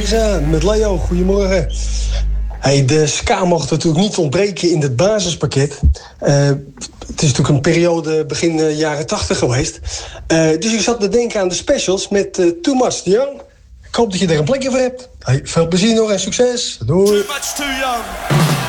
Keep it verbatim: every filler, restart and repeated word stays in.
Ibiza met Leo. Goedemorgen. Hey, de ska mocht natuurlijk niet ontbreken in het basispakket. Uh, het is natuurlijk een periode begin uh, jaren tachtig geweest. Uh, dus ik zat te denken aan de specials met uh, Too Much Too Young. Ik hoop dat je er een plekje voor hebt. Hey, veel plezier nog en succes. Doei. Too much too young.